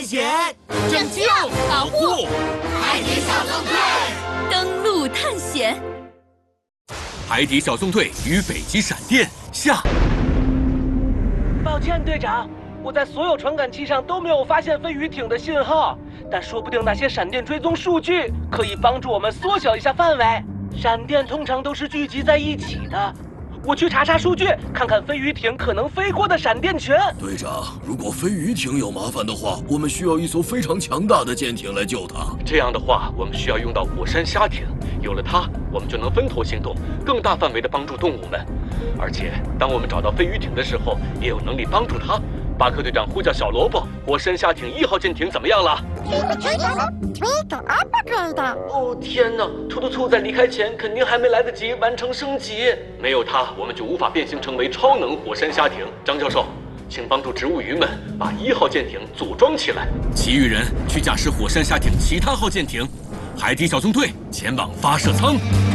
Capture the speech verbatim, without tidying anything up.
险、 拯救、保护， 海底小纵队登陆探险。 海底小纵队与北极闪电下。 抱歉，队长，我在所有传感器上都没有发现飞鱼艇的信号，但说不定那些闪电追踪数据可以帮助我们缩小一下范围。闪电通常都是聚集在一起的。 我去查查数据，看看飞鱼艇可能飞过的闪电群。 队长，如果飞鱼艇有麻烦的话，我们需要一艘非常强大的舰艇来救它。 这样的话，我们需要用到火山虾艇，有了它，我们就能分头行动，更大范围的帮助动物们。而且，当我们找到飞鱼艇的时候，也有能力帮助它。巴克队长呼叫小萝卜，火山虾艇一号舰艇怎么样了？ 哦天哪！突突兔在离开前肯定还没来得及完成升级，没有它，我们就无法变形成为超能火山虾艇。张教授，请帮助植物鱼们把一号舰艇组装起来。 其余人去驾驶火山虾艇其他号舰艇。海底小纵队前往发射舱。